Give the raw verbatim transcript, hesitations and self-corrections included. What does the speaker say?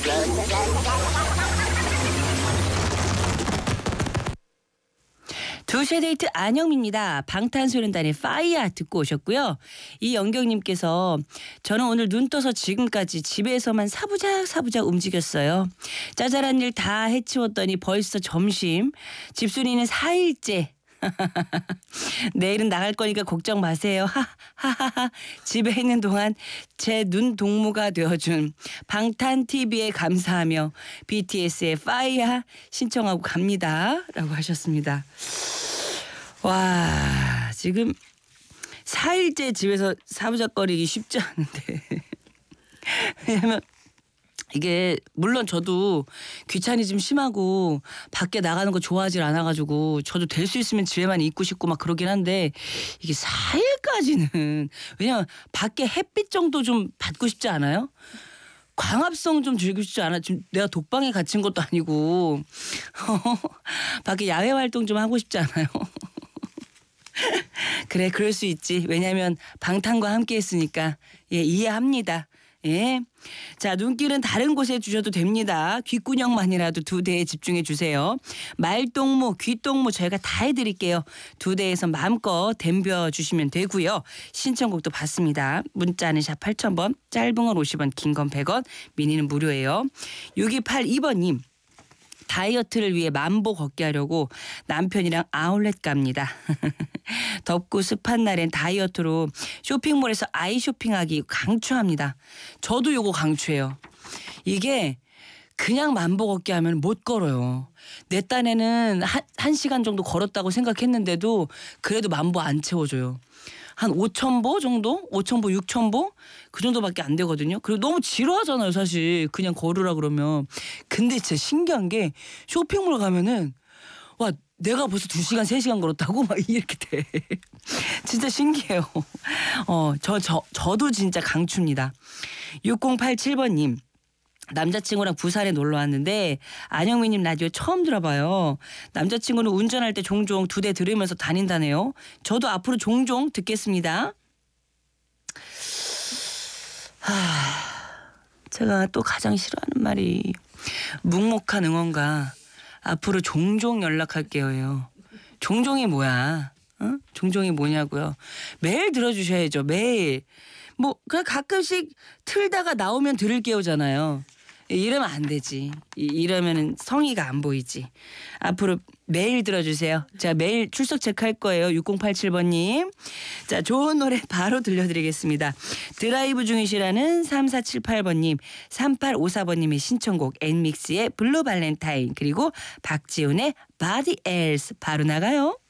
두시의 데이트 안영미입니다. 방탄소년단의 파이어 듣고 오셨고요. 이영경님께서 저는 오늘 눈 떠서 지금까지 집에서만 사부작 사부작 움직였어요. 짜잘한 일 다 해치웠더니 벌써 점심. 집순이는 사 일째. 내일은 나갈 거니까 걱정 마세요. 하하하. 집에 있는 동안 제 눈 동무가 되어준 방탄티비에 감사하며 비티에스의 파이어 신청하고 갑니다. 라고 하셨습니다. 와, 지금 사 일째 집에서 사부작거리기 쉽지 않은데. 왜냐면 이게 물론 저도 귀찮이 좀 심하고 밖에 나가는 거 좋아하질 않아가지고 저도 될 수 있으면 집에만 있고 싶고 막 그러긴 한데 이게 사 일까지는 왜냐면 밖에 햇빛 정도 좀 받고 싶지 않아요? 광합성 좀 즐기고 싶지 않아? 지금 내가 독방에 갇힌 것도 아니고 밖에 야외 활동 좀 하고 싶지 않아요? 그래, 그럴 수 있지. 왜냐면 방탄과 함께 했으니까. 예, 이해합니다. 예. 자, 눈길은 다른 곳에 주셔도 됩니다. 귓구녕만이라도 두 대에 집중해 주세요. 말동무, 귀동무 저희가 다 해드릴게요. 두 대에서 마음껏 덤벼 주시면 되고요. 신청곡도 받습니다. 문자는 샵 팔천 번, 짧은 건 오십 원, 긴 건 백 원, 미니는 무료예요. 육이팔이 번님. 다이어트를 위해 만보 걷기 하려고 남편이랑 아울렛 갑니다. 덥고 습한 날엔 다이어트로 쇼핑몰에서 아이 쇼핑하기 강추합니다. 저도 요거 강추해요. 이게 그냥 만보 걷기 하면 못 걸어요. 내 딴에는 한, 한 시간 정도 걸었다고 생각했는데도 그래도 만보 안 채워줘요. 한 오천 보 정도? 오천 보, 육천 보? 그 정도밖에 안 되거든요. 그리고 너무 지루하잖아요, 사실. 그냥 걸으라 그러면. 근데 진짜 신기한 게 쇼핑몰 가면은 와, 내가 벌써 두 시간, 세 시간 걸었다고? 막 이렇게 돼. 진짜 신기해요. 어, 저, 저, 저도 진짜 강추입니다. 육공팔칠 번님. 남자친구랑 부산에 놀러 왔는데 안영미님 라디오 처음 들어봐요. 남자친구는 운전할 때 종종 두 대 들으면서 다닌다네요. 저도 앞으로 종종 듣겠습니다. 하, 제가 또 가장 싫어하는 말이 묵묵한 응원가 앞으로 종종 연락할게요요. 종종이 뭐야? 어? 종종이 뭐냐고요? 매일 들어주셔야죠. 매일. 뭐 그냥 가끔씩 틀다가 나오면 들을게요잖아요. 이러면 안 되지. 이러면은 성의가 안 보이지. 앞으로 매일 들어주세요. 자, 매일 출석 체크할 거예요. 육공팔칠 번님. 자, 좋은 노래 바로 들려드리겠습니다. 드라이브 중이시라는 삼사칠팔 번님, 삼팔오사 번님의 신청곡 엔믹스의 블루 발렌타인 그리고 박지훈의 Body Else 바로 나가요.